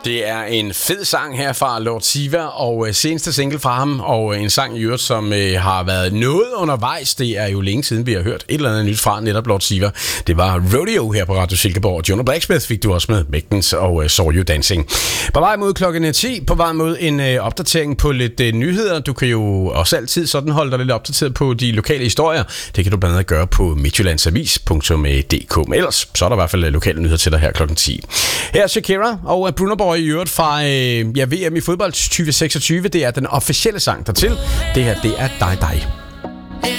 Det er en fed sang her fra Lord Siva, og seneste single fra ham, og en sang i øvrigt, som har været noget undervejs. Det er jo længe siden, vi har hørt et eller andet nyt fra netop Lord Siva. Det var Rodeo her på Radio Silkeborg. Jonah Blacksmith fik du også med Mægtens og Saw You Dancing. På vej mod klokken 10, på vej mod en opdatering på lidt nyheder. Du kan jo også altid sådan holde dig lidt opdateret på de lokale historier. Det kan du blandt andet gøre på midtjyllandsavis.dk. Men ellers, så er der i hvert fald lokale nyheder til dig her klokken 10. Her er Shakira og Bruno Boy i øvrigt fra VM i fodbold 2026. Det er den officielle sang dertil. Det her, det er dig.